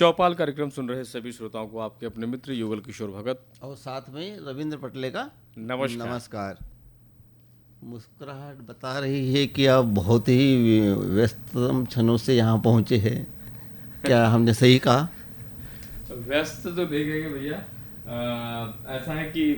चौपाल कार्यक्रम सुन रहे सभी श्रोताओं को आपके अपने मित्र युगल किशोर भगत और साथ में रविंद्र पटले का नमस्कार। मुस्कुराहट बता रही है कि आप बहुत ही व्यस्ततम क्षणों से यहाँ पहुँचे हैं। क्या हमने सही कहा? व्यस्त तो नहीं कहेंगे भैया, ऐसा है कि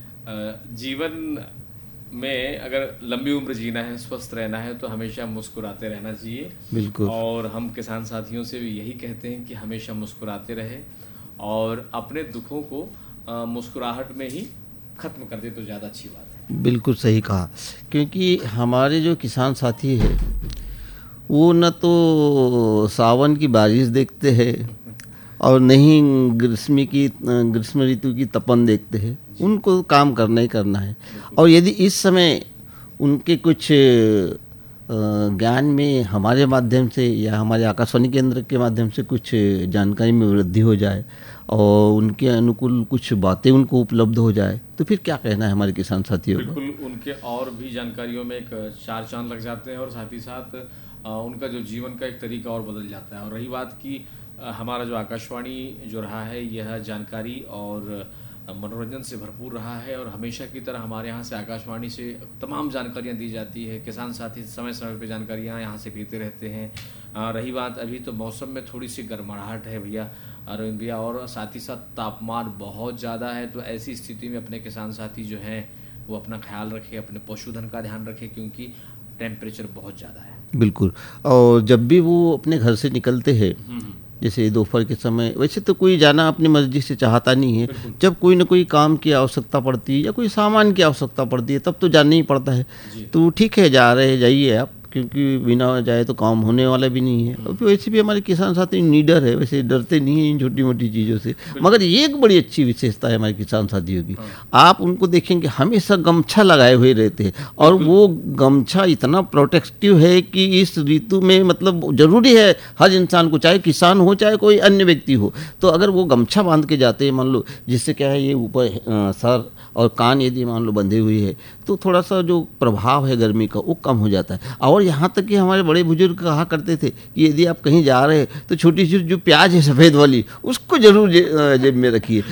जीवन में अगर लंबी उम्र जीना है, स्वस्थ रहना है तो हमेशा मुस्कुराते रहना चाहिए। बिल्कुल। और हम किसान साथियों से भी यही कहते हैं कि हमेशा मुस्कुराते रहे और अपने दुखों को मुस्कुराहट में ही खत्म कर दे तो ज़्यादा अच्छी बात है। बिल्कुल सही कहा, क्योंकि हमारे जो किसान साथी है वो न तो सावन की बारिश देखते हैं और नहीं ग्रीष्म ऋतु की तपन देखते हैं। उनको काम करना ही करना है। और यदि इस समय उनके कुछ ज्ञान में हमारे माध्यम से या हमारे आकाशवाणी केंद्र के माध्यम से कुछ जानकारी में वृद्धि हो जाए और उनके अनुकूल कुछ बातें उनको उपलब्ध हो जाए तो फिर क्या कहना है हमारे किसान साथियों को। बिल्कुल, उनके और भी जानकारियों में एक चार चांद लग जाते हैं और साथ ही साथ उनका जो जीवन का एक तरीका और बदल जाता है। और रही बात की हमारा जो आकाशवाणी जो रहा है यह जानकारी और मनोरंजन से भरपूर रहा है और हमेशा की तरह हमारे यहाँ से आकाशवाणी से तमाम जानकारियाँ दी जाती है। किसान साथी समय समय पे जानकारियाँ यहाँ से लेते रहते हैं। रही बात अभी तो मौसम में थोड़ी सी गर्माहट है भैया, अरविंद भैया, और साथ ही साथ तापमान बहुत ज़्यादा है। तो ऐसी स्थिति में अपने किसान साथी जो हैं वो अपना ख्याल रखें, अपने पशुधन का ध्यान रखें, क्योंकि टेम्परेचर बहुत ज़्यादा है। बिल्कुल। और जब भी वो अपने घर से निकलते हैं, जैसे दोपहर के समय, वैसे तो कोई जाना अपनी मर्जी से चाहता नहीं है। जब कोई न कोई काम की आवश्यकता पड़ती है या कोई सामान की आवश्यकता पड़ती है तब तो जाना ही पड़ता है। तो ठीक है, जा रहे जाइए आप, क्योंकि बिना जाए तो काम होने वाला भी नहीं है। और वैसे भी हमारे किसान साथी नीडर है, वैसे डरते नहीं हैं इन छोटी मोटी चीज़ों से। मगर ये एक बड़ी अच्छी विशेषता है हमारे किसान साथियों की। आप उनको देखेंगे हमेशा गमछा लगाए हुए रहते हैं और वो गमछा इतना प्रोटेक्टिव है कि इस ऋतु में मतलब जरूरी है हर इंसान को, चाहे किसान हो चाहे कोई अन्य व्यक्ति हो, तो अगर वो गमछा बांध के जाते हैं, मान लो जिससे क्या है ये ऊपर सर और कान यदि मान लो बंधे हुए है तो थोड़ा सा जो प्रभाव है गर्मी का वो कम हो जाता है। और यहाँ तक कि हमारे बड़े बुजुर्ग कहा करते थे कि यदि आप कहीं जा रहे हैं तो छोटी सी जो प्याज है सफ़ेद वाली उसको जरूर जेब में रखिए।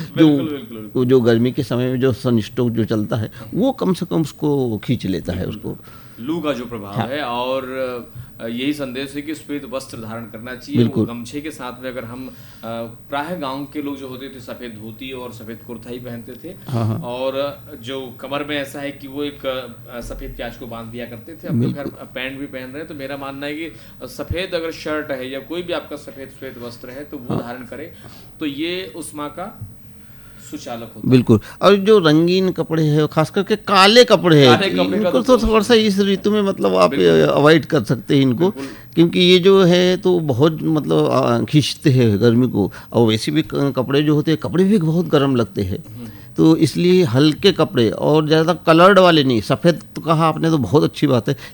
जो गर्मी के समय में जो सनस्ट्रोक जो चलता है वो कम से कम उसको खींच लेता है, उसको लू का जो प्रभाव है। और यही संदेश है कि श्वेत वस्त्र धारण करना चाहिए। गमछे के साथ में अगर हम प्राय गांव के लोग जो होते थे सफेद धोती और सफेद कुर्ता ही पहनते थे। और जो कमर में ऐसा है कि वो एक सफेद प्याज को बांध दिया करते थे। अब घर पैंट भी पहन रहे हैं तो मेरा मानना है कि सफेद अगर शर्ट है या कोई भी आपका सफेद श्वेत वस्त्र है तो वो धारण करें तो ये उष्मा का सुचालक होता है। बिल्कुल। और जो रंगीन कपड़े हैं खास करके काले कपड़े हैं इनको तो थोड़ा सा इस ऋतु में मतलब आप अवॉइड कर सकते हैं इनको, क्योंकि ये जो है तो बहुत मतलब खींचते हैं गर्मी को। और वैसे भी कपड़े जो होते हैं कपड़े भी बहुत गर्म लगते हैं, तो इसलिए हल्के कपड़े और ज़्यादा कलर्ड वाले नहीं। सफ़ेद तो कहा आपने तो बहुत अच्छी बात है,